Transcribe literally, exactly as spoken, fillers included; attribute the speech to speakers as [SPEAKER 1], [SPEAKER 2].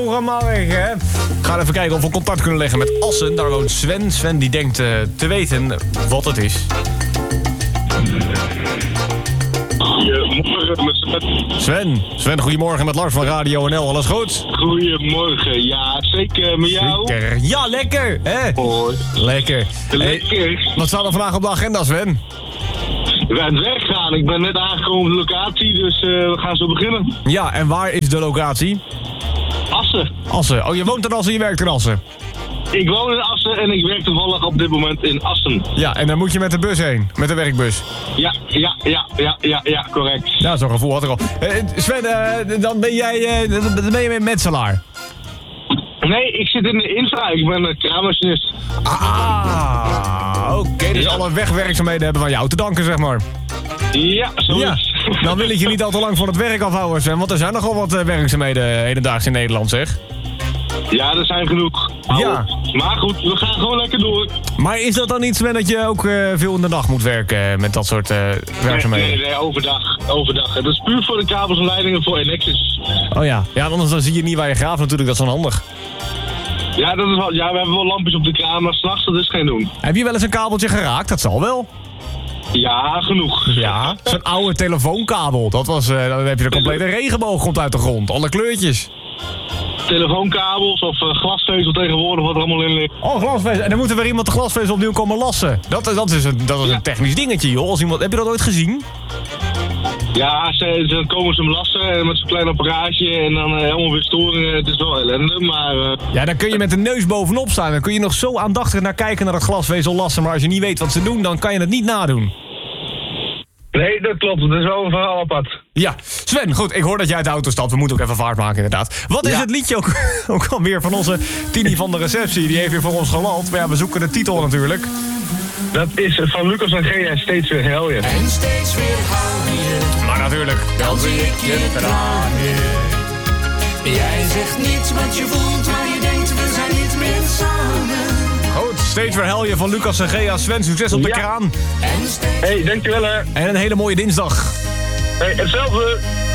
[SPEAKER 1] Goedemorgen. We gaan even kijken of we contact kunnen leggen met Assen. Daar woont Sven. Sven die denkt uh, te weten wat het is.
[SPEAKER 2] Goedemorgen met Sven.
[SPEAKER 1] Sven, Sven, goedemorgen met Lars van Radio N L. Alles goed?
[SPEAKER 2] Goedemorgen, ja, zeker met jou.
[SPEAKER 1] Lekker. Ja, lekker, hè?
[SPEAKER 2] Hoi.
[SPEAKER 1] Lekker.
[SPEAKER 2] Lekker.
[SPEAKER 1] Hey, wat staat er vandaag op de agenda, Sven?
[SPEAKER 2] We gaan het weg gaan. Ik ben net aangekomen op de locatie, dus uh, we gaan zo beginnen.
[SPEAKER 1] Ja, en waar is de locatie?
[SPEAKER 2] Assen.
[SPEAKER 1] Assen. Oh, je woont in Assen, je werkt in Assen.
[SPEAKER 2] Ik woon in Assen en ik werk toevallig op dit moment in Assen.
[SPEAKER 1] Ja, en dan moet je met de bus heen. Met de werkbus.
[SPEAKER 2] Ja, ja, ja, ja, ja, ja, correct.
[SPEAKER 1] Ja, zo'n gevoel had ik al. Uh, Sven, uh, dan ben jij uh, dan ben je een metselaar.
[SPEAKER 2] Nee, ik zit in de infra. Ik ben een kraammachinist.
[SPEAKER 1] Ah, oké. Okay, dus ja. Alle wegwerkzaamheden hebben van jou te danken, zeg maar.
[SPEAKER 2] Ja, zoiets.
[SPEAKER 1] Ja, dan wil ik je niet al te lang van het werk afhouden, Sven. Want er zijn nogal wat uh, werkzaamheden hedendaags in Nederland, zeg.
[SPEAKER 2] Ja, er zijn genoeg. Hou
[SPEAKER 1] ja.
[SPEAKER 2] Op. Maar goed, we gaan gewoon lekker door.
[SPEAKER 1] Maar is dat dan niet, Sven, dat je ook uh, veel in de dag moet werken met dat soort uh, werkzaamheden?
[SPEAKER 2] Nee, nee, nee, overdag. Overdag. Dat is puur voor de kabels en leidingen voor Enexis.
[SPEAKER 1] Oh ja. Ja, anders dan zie je niet waar je graaft natuurlijk. Dat is onhandig.
[SPEAKER 2] Ja, dat is wel, ja, we hebben wel lampjes op de kraan, maar s'nachts dat is geen doen.
[SPEAKER 1] Heb je wel eens een kabeltje geraakt? Dat zal wel.
[SPEAKER 2] Ja, genoeg.
[SPEAKER 1] Ja, zo'n oude telefoonkabel. Dat was, uh, dan heb je de complete regenboog komt uit de grond. Alle kleurtjes.
[SPEAKER 2] Telefoonkabels of uh, glasvezel tegenwoordig wat er allemaal in ligt.
[SPEAKER 1] Oh, glasvezel. En dan moet er weer iemand de glasvezel opnieuw komen lassen. Dat, dat is, een, dat is ja. een technisch dingetje, joh. Als iemand, heb je dat ooit gezien?
[SPEAKER 2] Ja, ze, dan komen ze hem lassen met zo'n klein apparaatje en dan uh, helemaal weer storingen. Het is wel ellende, maar... Uh...
[SPEAKER 1] Ja, dan kun je met de neus bovenop staan. Dan kun je nog zo aandachtig naar kijken naar dat glasvezel lassen. Maar als je niet weet wat ze doen, dan kan je het niet nadoen.
[SPEAKER 2] Nee, dat klopt. Het is wel een verhaal apart.
[SPEAKER 1] Ja, Sven, goed, ik hoor dat jij uit de auto stapt. We moeten ook even vaart maken, inderdaad. Wat is ja. het liedje ook, ook alweer van onze Tini van de receptie? Die heeft weer voor ons geland. Maar ja, we zoeken de titel natuurlijk.
[SPEAKER 2] Dat is van Lucas en Gea, Steeds Weer Hel Je.
[SPEAKER 3] En steeds weer hou je.
[SPEAKER 1] Maar natuurlijk.
[SPEAKER 3] Dan zie ik je tranen. Jij zegt niets wat je voelt, maar je denkt we zijn niet meer samen.
[SPEAKER 1] Goed, Steeds Weer Hel Je van Lucas en Gea. Sven, succes op de ja. kraan.
[SPEAKER 2] Hé, hey, dankjewel hè.
[SPEAKER 1] En een hele mooie dinsdag.
[SPEAKER 2] Hé, hey, hetzelfde.